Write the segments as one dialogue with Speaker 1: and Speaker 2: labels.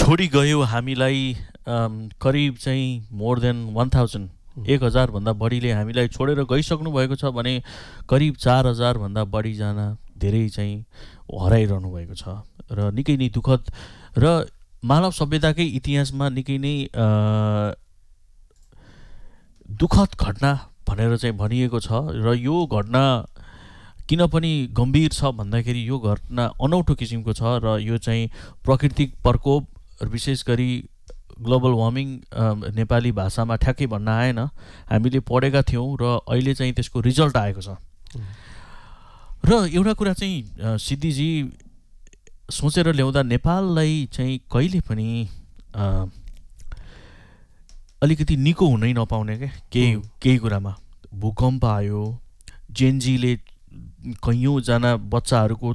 Speaker 1: छोडी गयो हामीलाई करिब चाहिँ मोर देन 1000 1000 भन्दा बढीले हामीलाई छोडेर गइसक्नु भएको छ भने करिब 4000 भन्दा बढीजना धेरै चाहिँ हराइरहनु भएको छ र निकै नै दुःखद र मानव सभ्यताकै इतिहासमा निकै नै दुःखद घटना भनेर चाहिँ भनिएको छ र यो घटना किन पनि गम्भीर छ भन्दाखेरि यो घटना अनौठो किसिमको छ र यो चाहिँ प्राकृतिक प्रकोप विशेष गरी ग्लोबल वार्मिङ नेपाली भाषामा ठ्याक्कै भन्न आएन हामीले पढेका थियौँ र अहिले चाहिँ त्यसको रिजल्ट आएको छ र एउटा कुरा चाहिँ सिद्धिजी सोचेर ल्याउँदा नेपाललाई चाहिँ कहिले पनि अलिकति निको हुनै नपाउने केही कुरामा भूकम्प आयो जेनजीले कैयौँजना बच्चाहरूको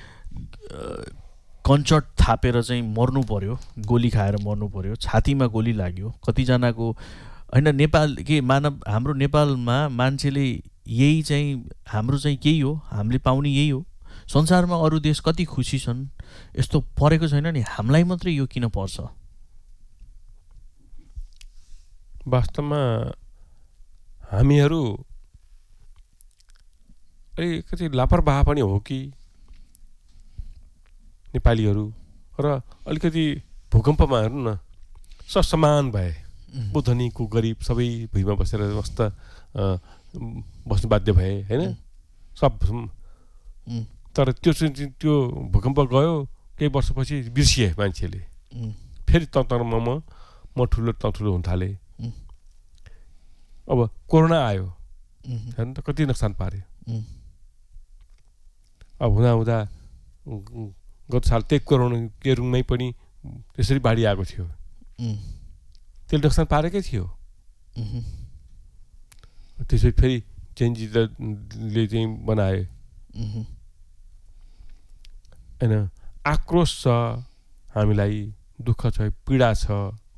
Speaker 1: कन्चर्ट थापेर चाहिँ मर्नु पर्यो गोली खाएर मर्नु पर्यो छातीमा गोली लाग्यो कतिजनाको होइन नेपाल के हाम्रो नेपालमा मान्छेले यही चाहिँ हाम्रो चाहिँ यही हो हामीले पाउने यही हो संसारमा अरू देश कति खुसी छन् यस्तो परेको छैन नि हामीलाई मात्रै यो किन पर्छ
Speaker 2: वास्तवमा हामीहरू अलिकति लापरवाह पनि हो कि नेपालीहरू र अलिकति भूकम्पमा हेर्नु न समान भए धनीको गरिब सबै भुइँमा बसेर मस्त बस्नु बाध्य भए होइन सब तर त्यो भूकम्प गयो केही वर्षपछि बिर्सिए मान्छेले फेरि म ठुलो हुन थाले अब कोरोना आयो हेर्नु त कति नोक्सान पार्यो अब हुँदा गत साल त्यही कोरोना केरुङमै पनि त्यसरी बाढी आएको थियो त्यसले नोक्सान पारेकै थियो त्यसपछि फेरि चेन्जीले चाहिँ बनाए होइन आक्रोश छ हामीलाई दुःख छ पीडा छ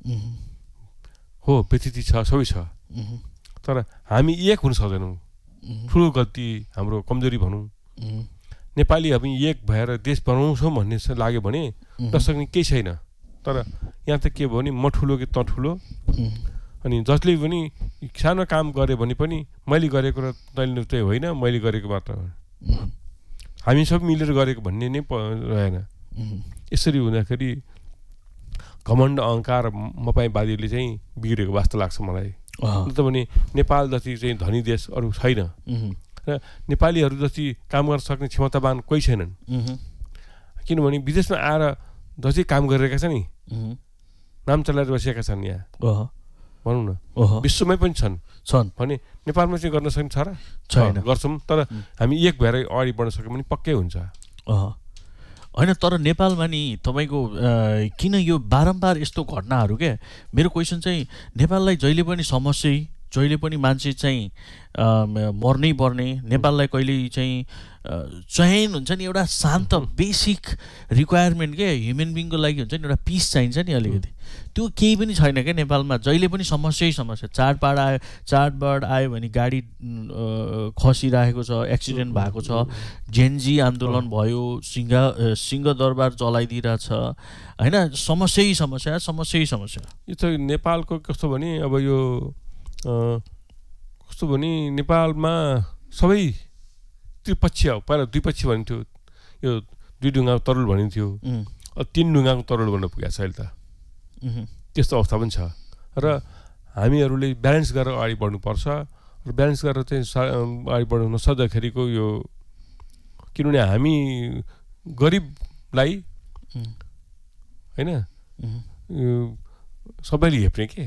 Speaker 2: हो व्यथिति छ सबै छ तर हामी एक हुन सक्दैनौँ ठुलो गल्ती हाम्रो कमजोरी भनौँ नेपाली हामी एक भएर देश बनाउँछौँ भन्ने लाग्यो भने नसक्ने केही छैन तर यहाँ त के भयो भने म ठुलो कि त ठुलो अनि जसले पनि सानो काम गऱ्यो भने पनि मैले गरेको र तैँले चाहिँ होइन मैले गरेको मात्र हामी सब मिलेर गरेको भन्ने नै रहेन यसरी हुँदाखेरि घमण्ड अहङ्कार मपाईवादीले चाहिँ बिग्रेको वास्ता लाग्छ मलाई त भने नेपाल जति चाहिँ धनी देश अरू छैन र नेपालीहरू जति काम गर्न सक्ने क्षमतावान कोही छैनन् किनभने विदेशमा आएर जति काम गरिरहेका छन् नि नाम चलाएर बसेका छन् यहाँ भनौँ न विश्वमै पनि छन् भने नेपालमा चाहिँ गर्न सक्ने छ र छैन गर्छौँ तर हामी एक भएर अगाडि बढ्न सक्यौँ भने पक्कै हुन्छ
Speaker 1: होइन तर नेपालमा नि तपाईँको किन यो बारम्बार यस्तो घटनाहरू क्या मेरो क्वेसन चाहिँ नेपाललाई जहिले पनि समस्या जहिले पनि मान्छे चाहिँ मर्नै पर्ने नेपाललाई कहिले चाहिँ चयन हुन्छ नि एउटा शान्त बेसिक रिक्वायरमेन्ट के ह्युमन बिङको लागि हुन्छ नि एउटा पिस चाहिन्छ नि अलिकति त्यो केही पनि छैन क्या नेपालमा जहिले पनि समस्या चाडबाड आयो भने गाडी खसिरहेको छ एक्सिडेन्ट भएको छ जेनजी आन्दोलन भयो सिंहदरबार चलाइदिरहेछ होइन समस्या
Speaker 2: यो त नेपालको कस्तो भने अब यो कस्तो भने नेपालमा सबै त्रिपक्षीय पहिला द्विपक्षीय भनिन्थ्यो यो दुई ढुङ्गाको तरुल भनिन्थ्यो तीन ढुङ्गाको तरुल बन्न पुगेको छ अहिले त त्यस्तो अवस्था पनि छ र हामीहरूले ब्यालेन्स गरेर अगाडि बढ्नुपर्छ र ब्यालेन्स गरेर चाहिँ अगाडि बढ्नु नसक्दाखेरिको यो किनभने हामी गरिबलाई होइन सबैले हेप्ने के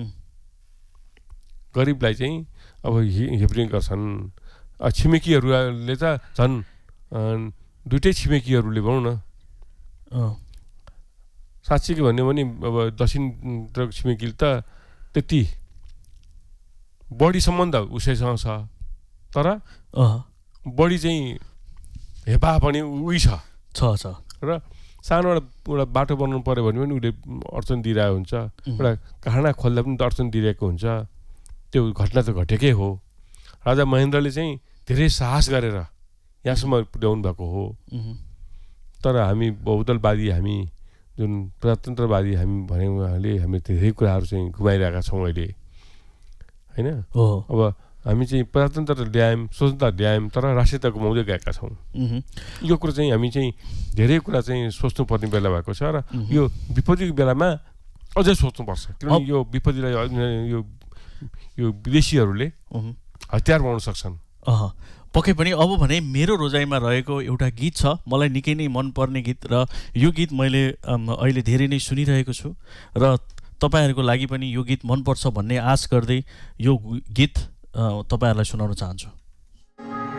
Speaker 2: गरिबलाई चाहिँ अब हेप्ने गर्छन् छिमेकीहरूले त झन् दुइटै छिमेकीहरूले भनौँ न साँच्चै के भन्यो भने अब दक्षिणतिर छिमेकीले त त्यति बढी सम्बन्ध उसैसँग छ तर बढी चाहिँ हेपा पनि उही छ र सानो एउटा बाटो बनाउनु पऱ्यो भने पनि उसले अडचन दिइरहेको हुन्छ एउटा कारखाना खोल्दा पनि अडचन दिइरहेको हुन्छ त्यो घटना त घटेकै हो राजा महेन्द्रले चाहिँ धेरै साहस गरेर यहाँसम्म ल्याउनु भएको हो तर हामी बहुदलवादी हामी जुन प्रजातन्त्रवादी हामी भन्यौँ उहाँले हामी धेरै कुराहरू चाहिँ गुमाइरहेका छौँ अहिले होइन अब हामी चाहिँ प्रजातन्त्र ल्यायौँ स्वतन्त्रता ल्यायौँ तर राष्ट्रियता गुमाउँदै गएका छौँ यो कुरा चाहिँ हामी चाहिँ धेरै कुरा चाहिँ सोच्नुपर्ने बेला भएको छ र यो विपत्तिको बेलामा अझै सोच्नुपर्छ किनभने यो विपत्तिलाई यो विदेशीहरूले हतियार बनाउन सक्छन्
Speaker 1: पक्कै पनि। अब भने मेरो रोजाइमा रहेको एउटा गीत छ मलाई निकै नै मनपर्ने गीत र यो गीत मैले अहिले धेरै नै सुनिरहेको छु र तपाईँहरूको लागि पनि यो गीत मनपर्छ भन्ने आश गर्दै यो गीत तपाईँहरूलाई सुनाउन चाहन्छु।